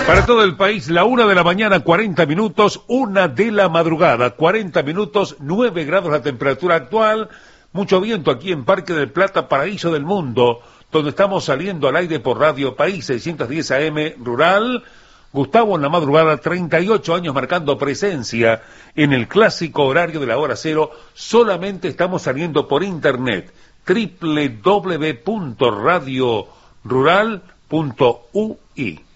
Para todo el país, la 1 de la mañana, 40 minutos, 1 de la madrugada, 40 minutos, 9 grados la temperatura actual, mucho viento aquí en Parque del Plata, paraíso del mundo, donde estamos saliendo al aire por Radio País, 610 AM Rural. Gustavo en la madrugada, 38 años marcando presencia en el clásico horario de la hora cero. Solamente estamos saliendo por internet, www.radiorural.ui.